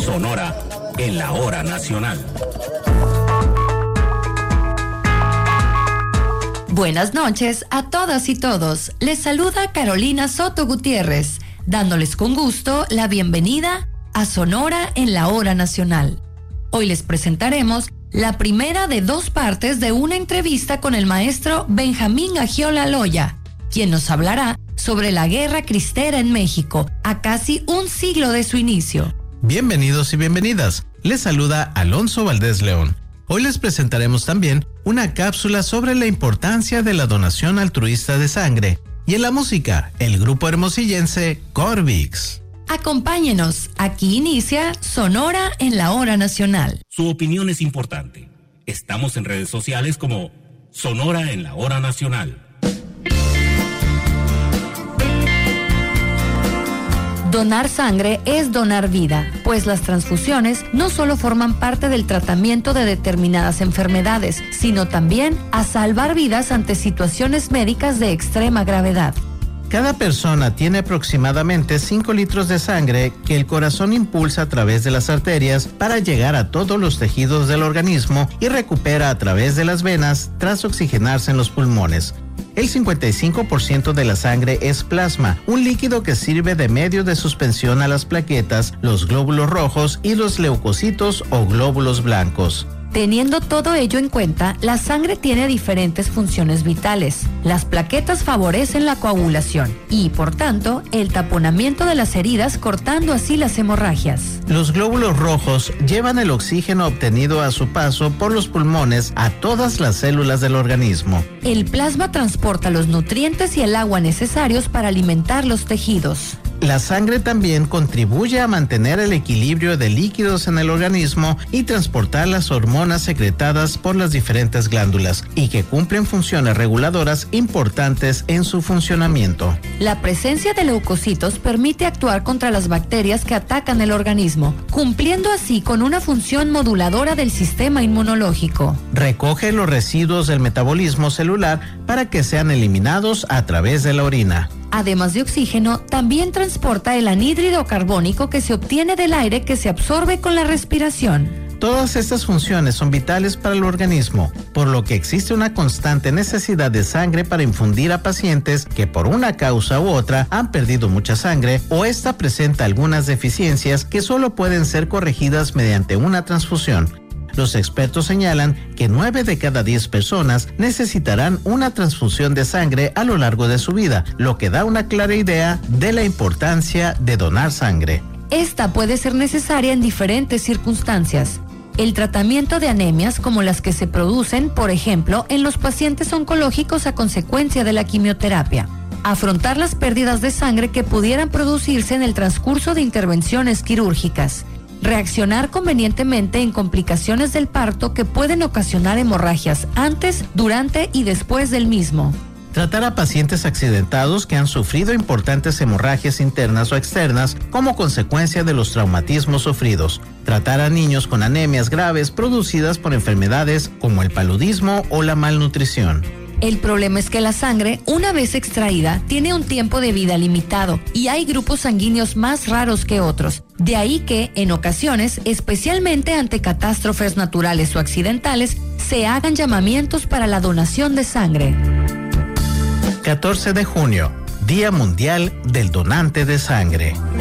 Sonora en la hora nacional. Buenas noches a todas y todos. Les saluda Carolina Soto Gutiérrez, dándoles con gusto la bienvenida a Sonora en la hora nacional. Hoy les presentaremos la primera de 2 partes de una entrevista con el maestro Benjamín Agiola Loya, quien nos hablará sobre la guerra cristera en México, a casi un siglo de su inicio. Bienvenidos y bienvenidas. Les saluda Alonso Valdés León. Hoy les presentaremos también una cápsula sobre la importancia de la donación altruista de sangre. Y en la música, el grupo hermosillense Corvix. Acompáñenos, aquí inicia Sonora en la hora nacional. Su opinión es importante. Estamos en redes sociales como Sonora en la hora nacional. Donar sangre es donar vida, pues las transfusiones no solo forman parte del tratamiento de determinadas enfermedades, sino también a salvar vidas ante situaciones médicas de extrema gravedad. Cada persona tiene aproximadamente 5 litros de sangre que el corazón impulsa a través de las arterias para llegar a todos los tejidos del organismo y recupera a través de las venas tras oxigenarse en los pulmones. El 55% de la sangre es plasma, un líquido que sirve de medio de suspensión a las plaquetas, los glóbulos rojos y los leucocitos o glóbulos blancos. Teniendo todo ello en cuenta, la sangre tiene diferentes funciones vitales. Las plaquetas favorecen la coagulación y, por tanto, el taponamiento de las heridas, cortando así las hemorragias. Los glóbulos rojos llevan el oxígeno obtenido a su paso por los pulmones a todas las células del organismo. El plasma transporta los nutrientes y el agua necesarios para alimentar los tejidos. La sangre también contribuye a mantener el equilibrio de líquidos en el organismo y transportar las hormonas secretadas por las diferentes glándulas y que cumplen funciones reguladoras importantes en su funcionamiento. La presencia de leucocitos permite actuar contra las bacterias que atacan el organismo, cumpliendo así con una función moduladora del sistema inmunológico. Recoge los residuos del metabolismo celular para que sean eliminados a través de la orina. Además de oxígeno, también transporta el anhídrido carbónico que se obtiene del aire que se absorbe con la respiración. Todas estas funciones son vitales para el organismo, por lo que existe una constante necesidad de sangre para infundir a pacientes que por una causa u otra han perdido mucha sangre o esta presenta algunas deficiencias que solo pueden ser corregidas mediante una transfusión. Los expertos señalan que 9 de cada 10 personas necesitarán una transfusión de sangre a lo largo de su vida, lo que da una clara idea de la importancia de donar sangre. Esta puede ser necesaria en diferentes circunstancias. El tratamiento de anemias como las que se producen, por ejemplo, en los pacientes oncológicos a consecuencia de la quimioterapia. Afrontar las pérdidas de sangre que pudieran producirse en el transcurso de intervenciones quirúrgicas. Reaccionar convenientemente en complicaciones del parto que pueden ocasionar hemorragias antes, durante y después del mismo. Tratar a pacientes accidentados que han sufrido importantes hemorragias internas o externas como consecuencia de los traumatismos sufridos. Tratar a niños con anemias graves producidas por enfermedades como el paludismo o la malnutrición. El problema es que la sangre, una vez extraída, tiene un tiempo de vida limitado y hay grupos sanguíneos más raros que otros. De ahí que, en ocasiones, especialmente ante catástrofes naturales o accidentales, se hagan llamamientos para la donación de sangre. 14 de junio, Día Mundial del Donante de Sangre.